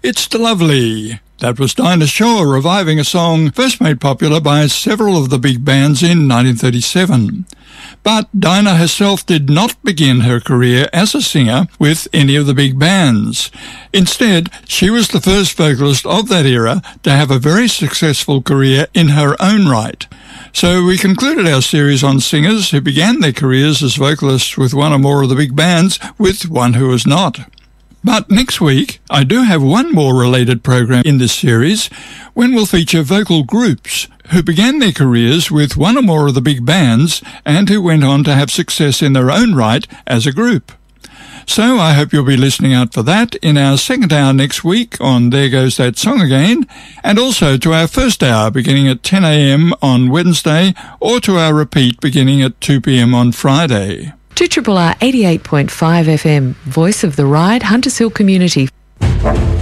It's the Lovely. That was Dinah Shore reviving a song first made popular by several of the big bands in 1937. But Dinah herself did not begin her career as a singer with any of the big bands. Instead, she was the first vocalist of that era to have a very successful career in her own right. So we concluded our series on singers who began their careers as vocalists with one or more of the big bands with one who was not. But next week, I do have one more related program in this series when we'll feature vocal groups who began their careers with one or more of the big bands and who went on to have success in their own right as a group. So I hope you'll be listening out for that in our second hour next week on There Goes That Song Again, and also to our first hour beginning at 10 a.m. on Wednesday, or to our repeat beginning at 2 p.m. on Friday. 2RRR 88.5 FM, Voice of the Ride, Hunters Hill Community.